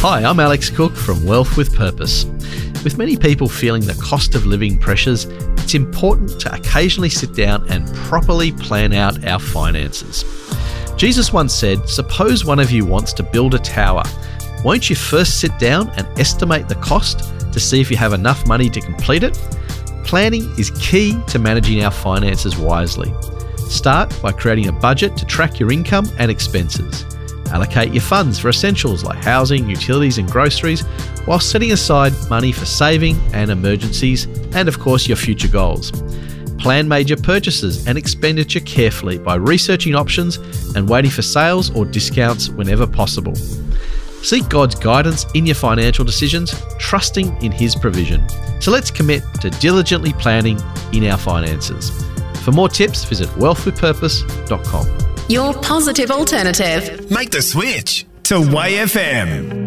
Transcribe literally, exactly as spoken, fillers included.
Hi, I'm Alex Cook from Wealth with Purpose. With many people feeling the cost of living pressures, it's important to occasionally sit down and properly plan out our finances. Jesus once said, "Suppose one of you wants to build a tower. Won't you first sit down and estimate the cost to see if you have enough money to complete it?" Planning is key to managing our finances wisely. Start by creating a budget to track your income and expenses. Allocate your funds for essentials like housing, utilities and groceries, while setting aside money for saving and emergencies and, of course, your future goals. Plan major purchases and expenditure carefully by researching options and waiting for sales or discounts whenever possible. Seek God's guidance in your financial decisions, trusting in His provision. So let's commit to diligently planning in our finances. For more tips, visit wealth with purpose dot com. Your positive alternative. Make the switch to Y F M.